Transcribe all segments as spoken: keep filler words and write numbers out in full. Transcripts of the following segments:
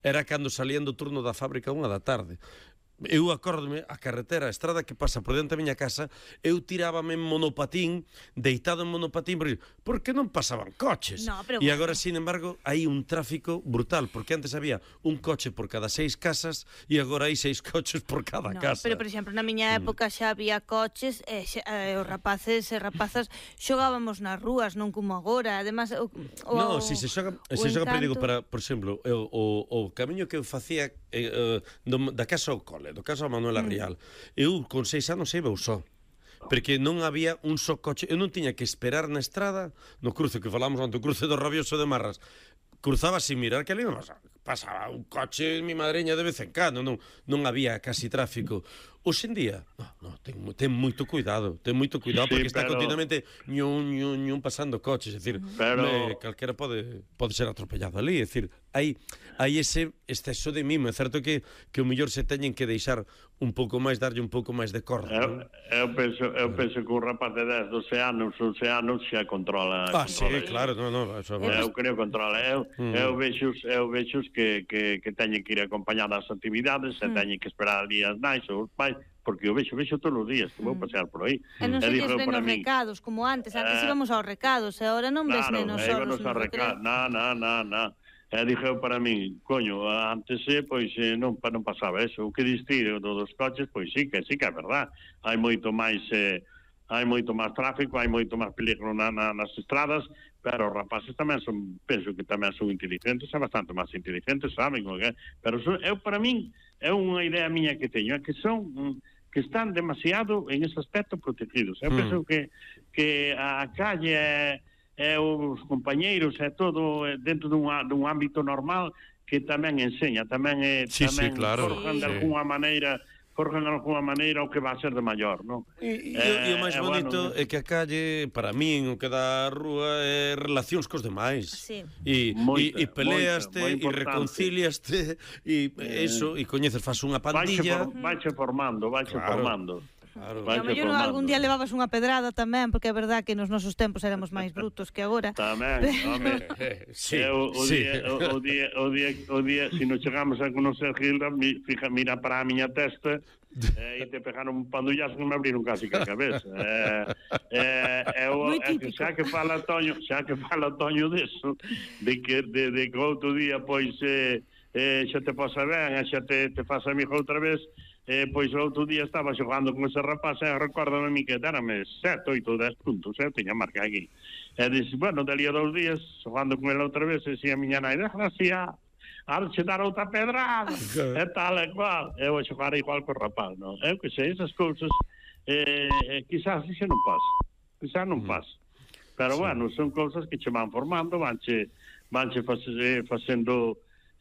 era cando salían do turno da fábrica unha da tarde. Eu acórdome, a carretera, a estrada que pasa por dentro da miña casa, eu tirábame en monopatín, deitado en monopatín, porque, porque non pasaban coches. No, pero e bueno. agora, sin embargo, hai un tráfico brutal, porque antes había un coche por cada seis casas e agora hai seis coches por cada no, casa. pero, por exemplo, na miña época xa había coches e, xa, e os rapaces e rapazas xogábamos nas rúas, non como agora. Además, o, o, No, si se xoga, se xoga, pero digo, para, por exemplo, o, o, o camiño que eu facía eh, do, da casa ao cole, do caso a Manuela mm. Rial, eu con seis anos iba só, porque non había un só coche, eu non tiña que esperar na estrada, no cruce que falamos antes, o cruce do Rabioso de Marras, cruzaba sin mirar que ali non pasaba un coche, mi madreña de vez en cando, non, non había casi tráfico. Hoxe en día, no, no, ten, ten moito cuidado, ten moito cuidado, sí, porque está pero... continuamente ñun, ñun, ñun pasando coches, é dicir, pero... me, calquera pode, pode ser atropellado ali, é dicir, hai, hai ese exceso de mimo, é certo que, que o mellor se teñen que deixar un pouco máis, darlle un pouco máis de corda. Eu, eu, penso, eu penso que un rapaz de dez, doce anos, once anos xa controla. Ah, controla sí, claro, no, no, eso, eu creo que controla. Eu, mm. eu vexo, eu vexo que, que, que teñen que ir acompañadas as actividades, mm. e teñen que esperar días máis ou os pais, porque eu vexo, vexo todos os días que vou pasear por aí. E non se lles ven os recados, como antes. Antes eh, íbamos aos recados, e agora non ves claro, nenos solos. Claro, nos recados. Na, na, na, na. E dixeu para min, coño, antes pois non, non pasaba eso. O que diste dos coches, pois sí, que sí que é verdad. Hai moito máis eh, hai moito máis tráfico, hai moito máis peligro na, na, nas estradas, pero os rapaces tamén son, penso que tamén son inteligentes, é bastante máis inteligentes, saben o que é. Pero son, eu, para min, é unha idea miña que teño, é que son, que están demasiado en ese aspecto protegidos. Eu mm. penso que, que a calle é, é os compañeiros, é todo dentro dun, dun ámbito normal que tamén enseña, tamén é, sí, tamén sí, claro. forjan sí. de alguna maneira forjan de alguna maneira o que va a ser de maior, non? E, e, eh, e o máis eh, bonito bueno, é que a calle, para min, o que dá a rúa é relacións cos demais. Sí. E, moita, e, e peleaste, e reconciliaste, e eh, eso, e coñeces, faz unha pandilla. Vaiche formando, vaiche claro. formando. Claro. E a mellor algún día levabas unha pedrada tamén, porque é verdad que nos nosos tempos éramos máis brutos que agora. Tamén, home. Sí, o, o, sí. Día, o, o día, o día, o día, se si nos chegamos a conocer Gilda, mi, fija, mira para a miña testa, e eh, te pegaron un pandullazo que me abriron casi que a cabeza. Eh, eh, eh, o, eh, xa que fala Toño, xa que fala Toño deso, de que de, de que outro día, pois, eh, eh, xa te pasa ben, xa te, te faz amigo outra vez. Eh, pois o outro día estaba xogando con ese rapaz e recórdame a mí que dárame sete, oito, dez puntos, eu tiña marca aquí. E dixo, bueno, dali a dous días xogando con ele outra vez, e si a miña nai, desgracia, arche dar outra pedrada, e tal e cual. Eu vou xogar igual co rapaz, non? Eu que sei, esas cousas, eh, eh, quizás iso non pasa, quizás non pasa. Pero sí. bueno, son cousas que che van formando, vanche, vanche facendo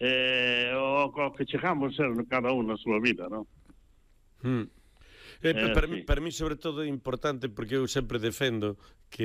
eh, o, o que chegamos a ser cada un na súa vida, non? Hmm. Eh, eh, para, sí. mí, para mí, sobre todo, é importante, porque eu sempre defendo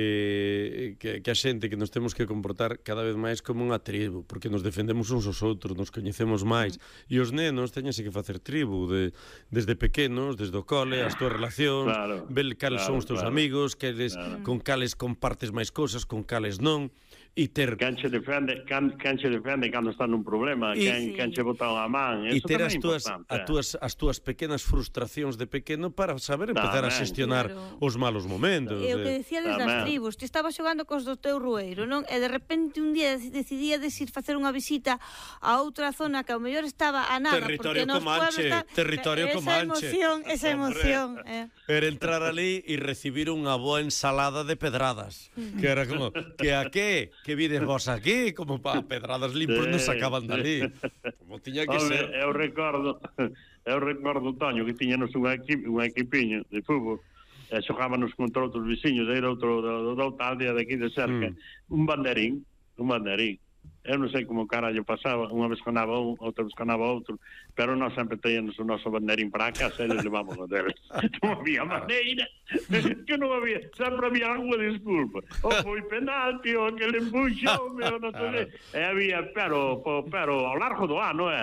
que, que, que a xente que nos temos que comportar cada vez máis como unha tribu, porque nos defendemos uns aos outros, nos coñecemos máis, e os nenos teñense que facer tribu de, desde pequenos, desde o cole, as túas relacións, claro, ver cales claro, son os teus claro, amigos, cales, claro. con cales compartes máis cousas, con cales non, e ter... Quen che defende, quen, quen che defende cando está nun problema, e, quen, sí. quen che bota unha man, e ter as túas, as, túas, as túas pequenas frustracións de pequeno para saber empezar tamén, a xestionar claro. os malos momentos. E o que decíades das tribus, ti estabas xogando cos do teu rueiro, non? E de repente un día decidía ir facer unha visita a outra zona que ao mellor estaba a nada, territorio porque nos Comanche, está... territorio esa Comanche. Emoción, esa emoción, eh. Era entrar ali e recibir unha boa ensalada de pedradas, que era como, que a qué? Que vides vos aquí? Como pa pedradas limpos sí, non sacaban dali. Como tiña que Olve, ser. Eu recordo, eu recordo, Toño, que tiñanos unha equipe, unha equipiño de fútbol, e xogábanos contra outros veciños, era outro da outra aldea de aquí de cerca, mm. un banderín, un banderín. Eu non sei como carallo pasaba, unha vez ganaba un, outra vez ganaba outro, pero nós sempre teíamos o noso banderín para a casa e les levamos a deles. Non había maneira, que non había, sempre había alguna desculpa. O foi penalti, o que le empuxou, meu, non sei. E había, pero, pero ao largo do ano, é,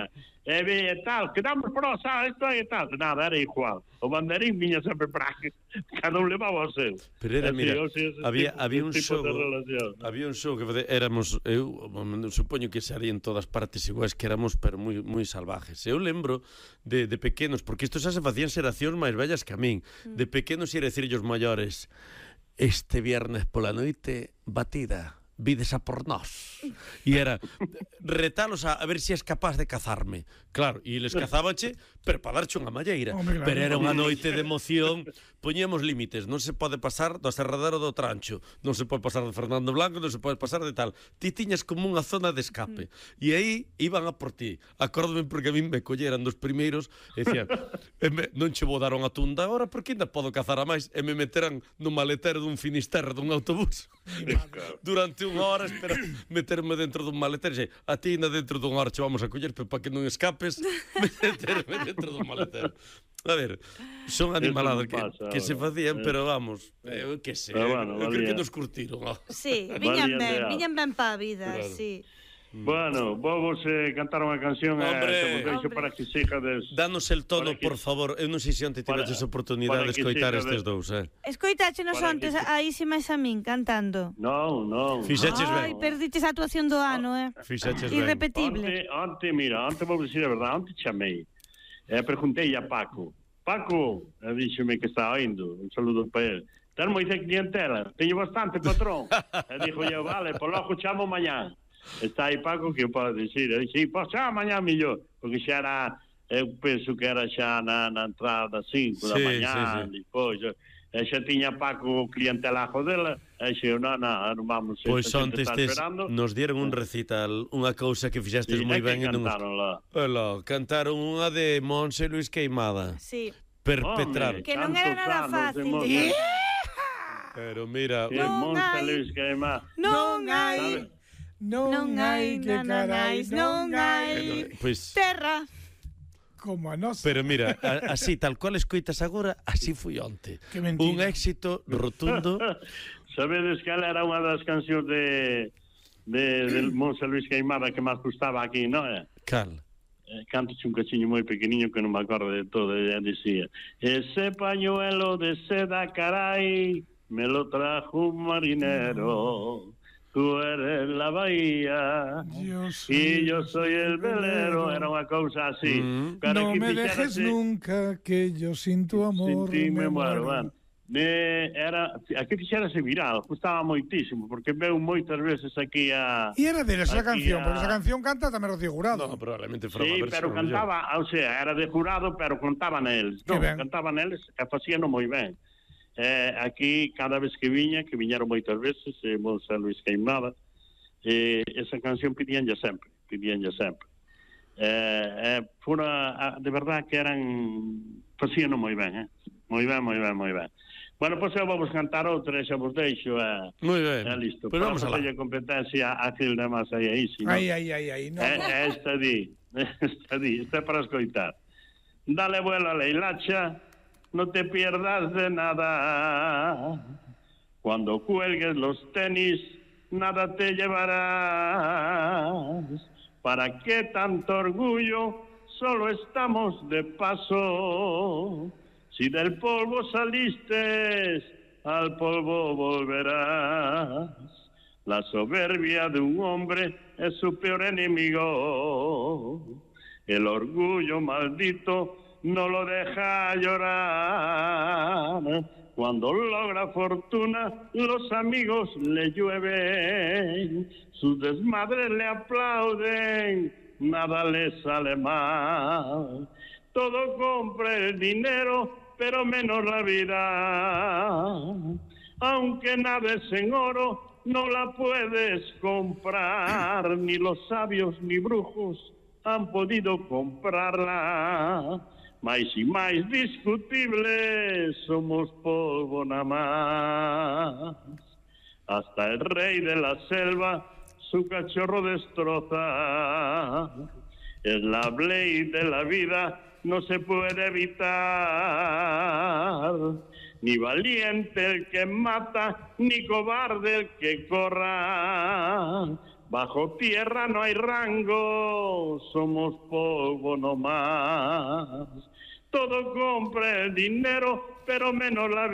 e e tal, quedamos por o sal, isto e tal. Nada, era igual. O banderín viña sempre para aquí, cada un levaba o seu. Pero era, mira, había, había un xogo, había un xogo que éramos, eu supoño que sería en todas partes iguais, que éramos pero moi, moi salvajes. Eu lembro de, de pequenos, porque isto xa se facían xeracións máis vellas que a min, de pequenos ir a decirllos maiores, este viernes pola noite, batida, vides a por nós. E era retalos a, a ver se si és capaz de cazarme. Claro, e les cazábanche, pero para darche unha malleira. Hombre, claro. Pero era unha noite de emoción. Poñíamos límites. Non se pode pasar do aserradero do Trancho, non se pode pasar de Fernando Blanco, non se pode pasar de tal. Ti tiñas como unha zona de escape. Mm. E aí iban a por ti. Acórdome porque a mí me colleran dos primeiros e dicían, non che vou dar unha tunda agora porque ainda podo cazar a máis. E me meteran no maletero dun Finisterre dun autobús. Durante unha hora espera meterme dentro dun maletero e a ti ainda dentro dun hora che vamos a coller pero para que non escapes meterme dentro dun maletero. A ver, son animaladas que, que se facían, pero vamos, eu que sei, bueno, eu creo que nos curtiron. Sí, viñan ben, viñan ben pa a vida, claro. Sí. Bueno, vos eh, cantar unha canción e eh, deixo para que xijades. Danos el tono, que... por favor. Eu non sei se onte tiveches oportunidade de escoitar estes dous, eh. Escoitáchenos onte que... aí se máis a min cantando. Non, non. Fixeches ben. Ai, perdiches a actuación do ano, eh. Fixeches ben. Irrepetible. Onte, onte, mira, onte vou dicir a verdade, onte chamei. E preguntei a Paco. Paco, e díxeme que está oindo. Un saludo para ele. Ten moita clientela. Teño bastante, patrón. E dixo eu, vale, por logo chamo mañá. Está aí Paco que eu podo dicir, eu dixi, pois xa mañá millor, porque xa era, eu penso que era xa na, na entrada cinco sí, da mañá, sí, sí. Depois, e xa tiña Paco o clientelajo dela, e xe, non, non, non vamos, pois onte estes nos dieron un recital, unha cousa que fixestes sí, moi ben. Cantaron lá. Ela, cantaron unha de Monse Luis Queimada. Sí. Perpetrar. Home, que non era nada fácil. De... Pero mira, non Monse Luis Queimada. Non hai... Non, non hai que carais, non hai pues, terra como a nosa. Pero mira, a, así tal cual escoitas agora, así foi onte. Un éxito rotundo. Sabedes que ela era unha das cancións de de, de Monse Luis Queimada que máis gustaba aquí, non é? Cal? Eh, canto un cachiño moi pequeniño que non me acordo de todo, e dicía, ese pañuelo de seda, carai, me lo trajo un marinero. Tú eres la bahía yo y yo soy el velero. Era unha cousa así. Mm. No me dejes así, nunca que yo sin tu amor sin ti me muero. Bueno, me era, aquí fixérase viral, gustaba moitísimo, porque veu moitas veces aquí a... E era de esa canción, a... porque esa canción canta tamén Rocío Jurado. No, probablemente fora sí, unha versión. Sí, pero cantaba, o sea, era de Jurado, pero contaban eles. No, cantaban eles e facían moi ben. Eh, aquí, cada vez que viña, que viñeron moitas veces, eh, Monse Luis Queimada, eh, esa canción pedían ya sempre, pedían ya sempre. Eh, eh, fora, de verdad que eran, facían moi ben, eh? moi ben, moi ben, moi ben. Bueno, pois eu vamos cantar outra, xa vos deixo, eh, moi ben, eh, listo. Pois vamos alá. Para competencia a Gilda Mas aí, aí, si, no? Ai, ai, ai, ai, no. Eh, esta di, esta di, esta é para escoitar. Dale vuelo a la hilacha, no te pierdas de nada. Cuando cuelgues los tenis, nada te llevarás. ¿Para qué tanto orgullo? Solo estamos de paso. Si del polvo saliste, al polvo volverás. La soberbia de un hombre es su peor enemigo. El orgullo maldito no lo deja llorar. Cuando logra fortuna, los amigos le llueven. Sus desmadres le aplauden, nada le sale mal. Todo compra el dinero, pero menos la vida. Aunque naves en oro, no la puedes comprar. Ni los sabios ni brujos han podido comprarla. Mais y máis discutibles somos polvo nada más. Hasta el rey de la selva su cachorro destroza. Es la ley de la vida, no se puede evitar. Ni valiente el que mata, ni cobarde el que corra. Bajo tierra no hay rango, somos polvo nomás. Todo compra el dinero, pero menos la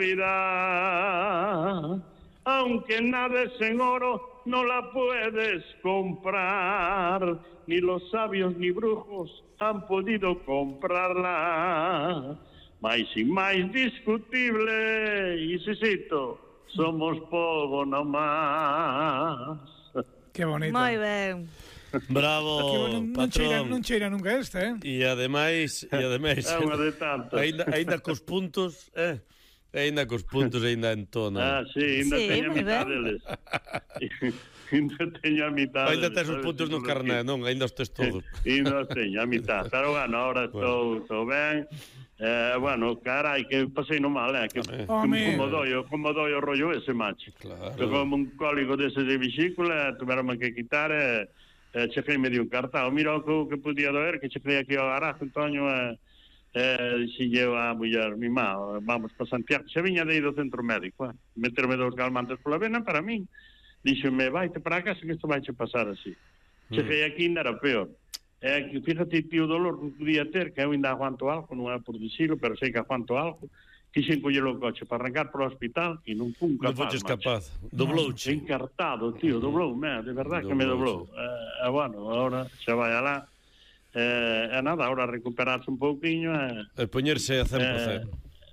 vida. Aunque nada es en oro, no la puedes comprar. Ni los sabios ni brujos han podido comprarla. Mais y más discutible, y Sisito, somos polvo nomás. Qué bonito. Moi ben. Bravo, non, patrón. cheira, non cheira nunca esta, eh? E ademais, e ademais, É unha de tantas. ainda, ainda cos puntos, eh? Ainda cos puntos, ainda entona. Ah, sí, ainda Sí, teño a moi mitad ben. deles. Ainda teño a mitad Ainda deles, tes os sabes, puntos que no son os carné, que- non? Ainda os tes todos. Ainda os teño a mitad. Pero bueno, ahora estou, estou ben. Eh, bueno, carai, que pasei no mal, eh? Que, Home. como, Home. como doi, como doi o rollo ese, macho. Claro. Que como un cólico dese de vesícula, tuveronme que quitar e eh, chequei medio encartado. Mira o que, que podía doer, que chequei aquí ao garaje, Antonio, e eh, si llevo a muller mi má, vamos para Santiago. Se viña de aí do centro médico, eh, meterme dos calmantes pola vena para min. Díxome, vaite para a casa que isto vai che pasar así. Cheguei aquí ainda era peor. É que, fíjate, tío, o dolor que podía ter, que eu ainda aguanto algo, non é por dicilo, pero sei que aguanto algo, quixen coller o coche para arrancar para o hospital e non fun Non capaz, foches macho. capaz. Doblouche. Encartado, tío, doblou, me, de verdad que me doblou. Eh, eh, bueno, ahora xa vai alá. Eh, e nada, ahora recuperarse un pouquiño e... E poñerse a cen por cen.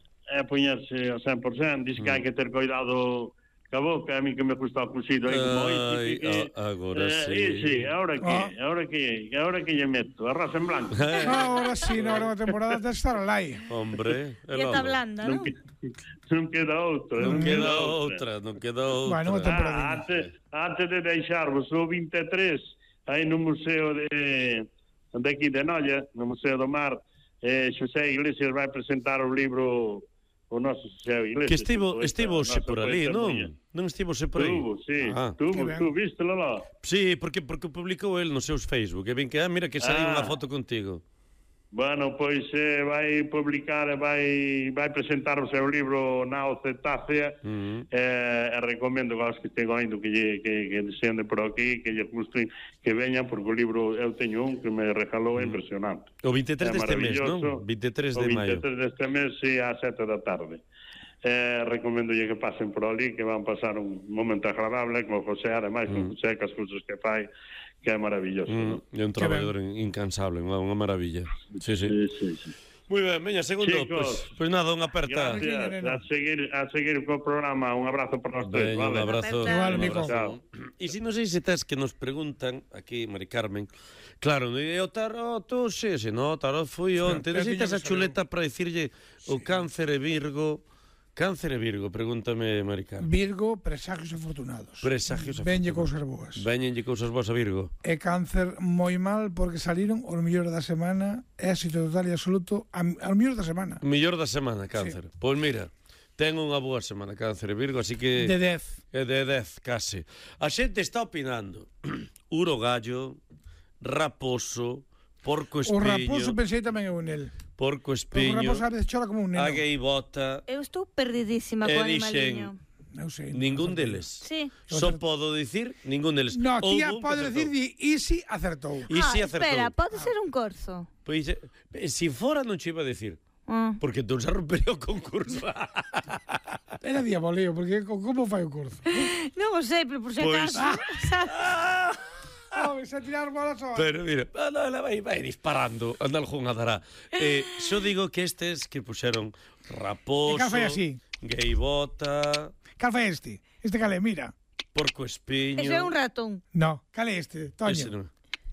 É poñerse ao cen por cen, dice que hai que ter cuidado ca boca, a mí que me gusta o cuxido aí como Ai, que, que, a- agora eh, sí. eh, sí, ahora que, Ah. ahora que, ahora que lle meto, arroz en blanco. Ahora sí, na última temporada de estar alai. Hombre, e E logo. está blanda, non, non? que, non queda outra. Non queda outra, non queda outra. Bueno, unha temporada. Ah, antes, antes de deixarvos o vinte e tres aí no Museo de, de aquí de Noia, no Museo do Mar, eh, Xosé Iglesias vai presentar o libro o noso Xosé Iglesias. Que estivo, poeta, estivo xe nosa por ali, poeta non? muller. Non estivo xe por aí. Tuvo, sí, Ah. tuvo, Que ben. tú viste lá. Sí, porque porque publicou el nos seus Facebook. E ben que, ah, mira que saliu Ah. unha foto contigo. Bueno, pois eh, vai publicar, vai vai presentar o seu libro Nao Cetácea. Mm. Eh, e recomendo aos que estén oindo que, lle, que, que deseen de por aquí, que lle gusten, que veñan, porque o libro eu teño un que me regalou, é impresionante. O vinte e tres É deste mes, maravilloso. non? vinte e tres O de maio. vinte e tres deste mes, sí, ás sete da tarde. Eh, recomendo que pasen por ali, que van pasar un momento agradable con José, ademais, con José, que as cousas que fai, que é maravilloso. Mm, ¿no? é un traballador incansable, unha, unha maravilla. Sí, sí. Sí, sí, sí. Moi ben, veña, segundo, Chicos, pois pues, pues nada, unha aperta. Gracias, a seguir, a seguir co programa, un abrazo para os tres, Veña, un vale? abrazo. Igual, un Mico. abrazo. E se non sei se tes que nos preguntan aquí, Mari Carmen, claro, e o tarot, xe, se no, o tarot foi onte, pero necesitas a tiña que chuleta para dicirlle o cáncer e Virgo. Cáncer e Virgo, pregúntame, Mari Carmen. Virgo, presagios afortunados. Presagios Venlle afortunados. cousas boas. Veñenlle cousas boas a Virgo. E cáncer moi mal porque saliron os mellores da semana, éxito total e absoluto, a- aos mellores da semana. Mellor da semana, cáncer. Pois mira, ten unha boa semana, cáncer e Virgo, así que... De dez. É de dez, case. A xente está opinando. Uro gallo, raposo, porco O espinho, raposo pensei tamén eu nel. porco O espinho, raposo a veces chora como un neno. a gaivota, Eu estou perdidísima E co dixen- animaliño. Non sei. ningún non deles. Sí. Só podo dicir ningún deles. No, Houbo tía un que pode acertou. decir di Easy acertou. E si ah, acertou. espera, pode ser un corzo. Pois, eh, si fora non che iba a decir. Ah. Porque entón se rompería o concurso. Era diaboleo, porque co- como fai o corzo? Non o sei, pero por si Pois- acaso. sabes? Oh, se tirar bolas só. Pero mira, ah, no, ela vai, vai disparando, anda algún a dará. Eh, xo digo que estes que puxeron raposo, E cal fai así? gaivota, Cal fai este? Este cal é, mira. porco espinho... Ese é un ratón. No, cal é este? Toño. Ese non.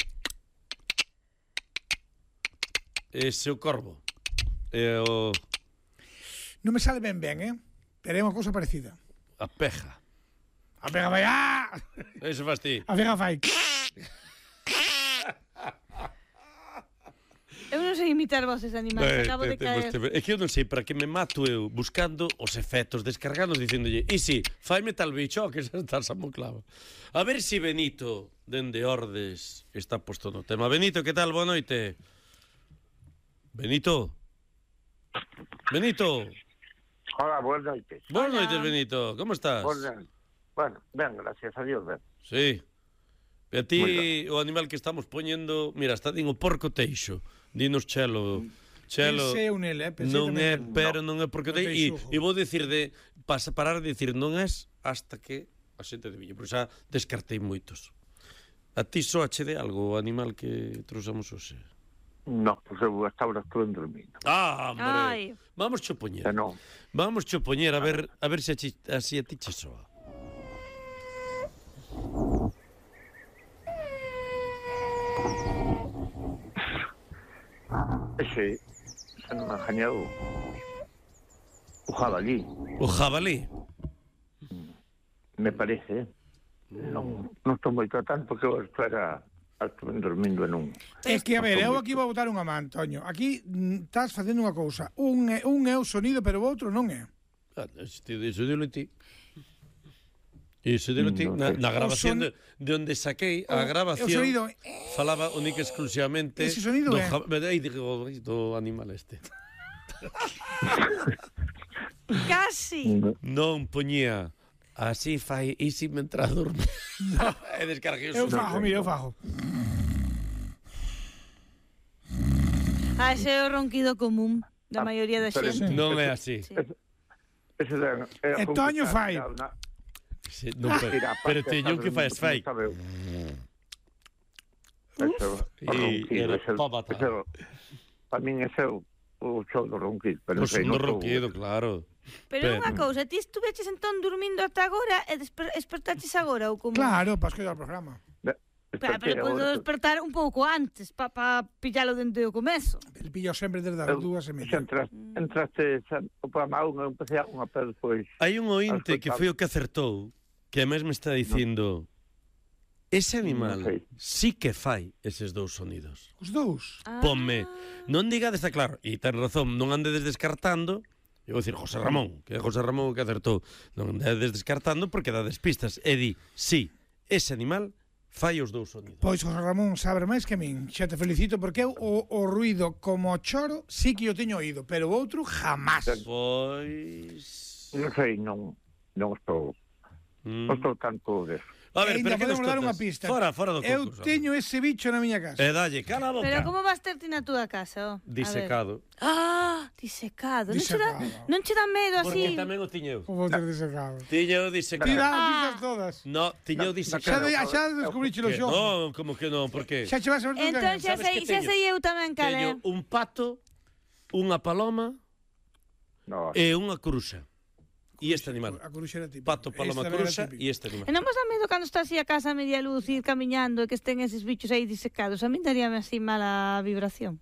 Ese é o corvo. É o... Non me sale ben ben, eh? Pero é unha cousa parecida. a peja. A pega vai, ah! Ese fas ti. A pega vai. Eu non sei imitar voces de animais, Eh, acabo de te- temos caer. que ver. É que eu non sei para que me mato eu buscando os efectos, descargando, dicíndolle, e si, faime tal bicho que xa estás a mo clavo. A ver si Benito, dende Ordes, está posto no tema. Benito, que tal? Boa noite. Benito. Benito. Hola, buenas noites. Boas Hola. noites, Benito. Como estás? Buenas. Bueno, ben, gracias a Dios, ben. Sí. E a ti, o animal que estamos poñendo, mira, está din o porco teixo. Dinos Chelo. Chelo. Pensei un ele, eh? Pensei non é, tamén. pero non é porque No te, e, teixugo. e vou dicir de pasa parar de dicir non es hasta que a xente de viño, porque xa descartei moitos. A ti soache de algo o animal que trouxamos hoxe? No, pois eu hasta ahora estou dormindo. Ah, hombre. Ai. Vamos cho poñer. E non. Vamos cho poñer a ver a ver se a, chi, así a ti che soa. Ese, se non me engañou o jabalí, O jabalí. me parece. Non, non estou moito tanto que eu espera estuve dormindo en un. É que, a ver, eu aquí vou botar unha man, Toño. Aquí mm, estás facendo unha cousa. Un é, un é o sonido, pero o outro non é. Ah, isto iso dilo ti. Iso dilo ti Non na, sei. na grabación O son- de, de onde saquei a O- grabación. o sonido, falaba única e exclusivamente Ese sonido do, é. ja- aí digo, do animal este. Casi. Non poñía así fai easy mentre dorme. No. E descarguei o Eu sonido. fajo, mira, eu fajo. Ah, ese é o ronquido común da Ah, maioría da pero- xente. Non é así. Sí. Ese de, é, E Toño fai. Sí, non, pero, pero teño que fai fai. E era pavata. Para min ese é o, o show do ronquido, pero Pois sei, son do non sou- ronquido, claro. Pero Pero- unha cousa, ti estuveches entón dormindo ata agora e desper despertaches agora ou como? Claro, para escoitar o programa. Claro, pero Despertei podo agora, despertar un pouco antes para pa pillalo dende o comezo. El pillo sempre desde as eu- dúas e xa media. entraste, entraste xa, o programa a unha, eu empecé a unha, pero despois... Hai un ointe que Escoitaba. foi o que acertou, que a mesmo está dicindo ese animal Non sei. sí que fai eses dous sonidos. Os dous. Ah. Ponme, non digades, está claro, e ten razón, non andedes descartando. Eu vou dicir José Ramón, que é José Ramón o que acertou. Non andedes descartando porque dades pistas. E di, sí, ese animal fai os dous sonidos. Pois José Ramón sabe máis que a min. Xa te felicito porque eu o, o ruido como o choro sí que o teño oído, pero o outro jamás. Pois... Non sei, non, non estou, Mm. non estou tanto deso. A ver, Ainda pero que podemos nos dar contas? unha pista. Fora, fora do Eu concurso. teño ese bicho na miña casa. E dalle, cala a boca. Pero como vas ter ti na túa casa, oh? A ver. Disecado. Ah, disecado. Non che dá, Disecado. non che dá medo Porque así? tamén o tiñeu. O vou ter desecado. Tiñeu disecado. Tira Ah. as pistas todas. No, tiñeu Xa, disecado. de, xa descubrichelo Que xo. non, como que non, porque Xa che vas a ver tú Entón quen é. xa sabes sei, que xa teño? sei eu tamén cal é. teño un pato, unha paloma No, e unha cruxa. E este animal. A coruxa era típica. Pato, paloma, Esta era cruxa típica. e este animal. E non vos dá medo cando estás así a casa a media luz ir camiñando e que estén eses bichos aí disecados? A mí daríame así mala vibración.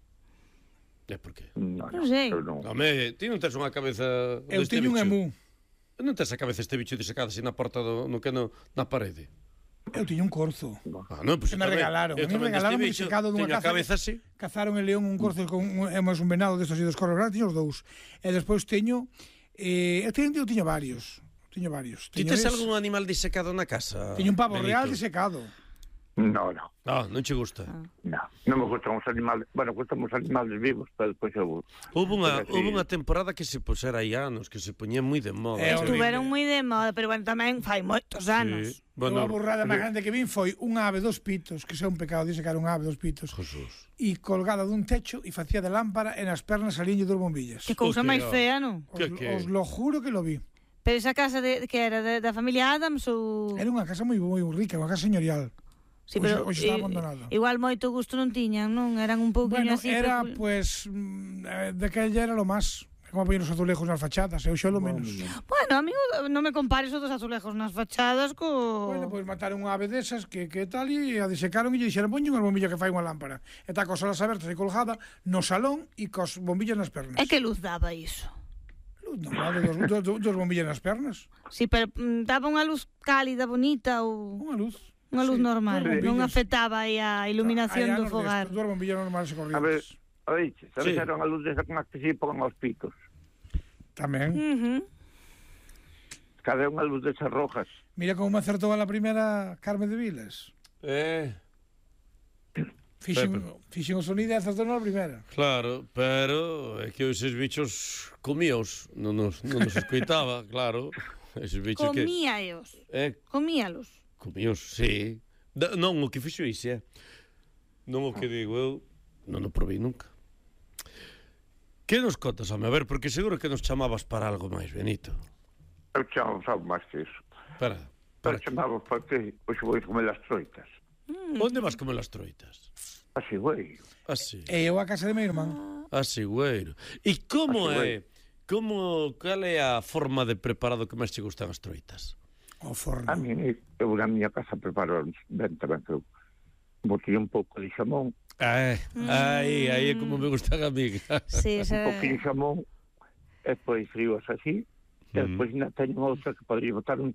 É por qué? no, Non sei. eu non. Home, ti non tes unha cabeza Eu deste teño un bicho? emú. Non tes a cabeza este bicho disecado así na porta do, no que no, na parede. Eu teño un corzo. Ah, non, pois Que eu me tamén- regalaron. eu A mí tamén regalaron deste un bicho disecado dunha teño a caza cabeza así. Cazaron en León un corzo con un, é máis un venado destos e dos corros grandes, teño os dous. E despois teño eh, eu teño, eu teño varios. Teño varios. Ti Teño tes es- algún animal disecado na casa? Teño un pavo Benito? real disecado. No, no, Ah, non che gusta. Ah. no. Non me gustan os animales, bueno, gustan os animales vivos, pero despois eu... Houve unha, Pero sí. houve unha temporada que se pusera aí anos, que se poñía moi de moda. É Che- Estuveron moi de moda, pero bueno, tamén fai moitos anos. Sí. Bueno, a Bueno, burrada máis grande que vin foi un ave dos pitos, que xa un pecado disecar un ave dos pitos, Jesús. e colgada dun techo e facía de lámpara e nas pernas salían dos bombillas. Que cousa Hostia. máis fea, non? Os, Que- que- os lo juro que lo vi. Pero esa casa de, que era de, da familia Adams ou... Era unha casa moi moi rica, unha casa señorial. Sí, hoxe- pero hoxe está i- abandonado. Igual moito gusto non tiñan, non? Eran un pouquinho Bueno, así... era, precul- pues, mm, eh, daquella era lo más. Como poñer os azulejos nas fachadas, eu xo lo menos. Bueno, amigo, non me compares os dos azulejos nas fachadas co... Bueno, pois mataron unha ave desas que, que tal e a disecaron e lle dixeron poñe unha bombilla que fai unha lámpara. E está cos alas abertas e colgada no salón e cos bombillas nas pernas. É que luz daba iso? Luz normal, de dos, dos, dos, dos bombillas nas pernas. Sí, pero mm, daba unha luz cálida, bonita ou... Unha luz. Unha luz Sí, normal, dos non bombillas. afectaba aí a iluminación Hai do anos fogar. destos, Dos bombillas normales e A ver, corrientes. oíche, sabes, Sí. era unha luz desa con as que se pongan aos pitos. Tamén. Uh -huh. Cada unha luz desas rojas. Mira como me acertou a la primeira Carmen de Vilas. Eh, Fixen, Pepe. fixen o sonido e acertou na primeira. claro, pero é que eses bichos comíos, non nos, non nos escoitaba, claro. Eses bichos que... Comíaos. Eh, Comíalos. comíos, sí. Da, non, o que fixo iso, eh? Non o que digo eu, non o probei nunca. Que nos contas, home? A ver, porque seguro que nos chamabas para algo máis, Benito. Eu chamamos algo máis que iso. Para, Eu para. chamamos porque hoxe vou comer as troitas. Mm. Onde vas comer as troitas? Así, güey. Así. E eu a casa de meu irmán. Así, güeiro. E como Así, é... Como, cal é a forma de preparado que máis che gustan as troitas? O forno. A mí, eu na miña casa preparo ben tamén, que eu botei un pouco de xamón, Ai, ai, aí é como me gustan a mí. Sí, un esa... pouquinho de xamón, e depois fríos así, e Mm. depois na teño outra que podría botar un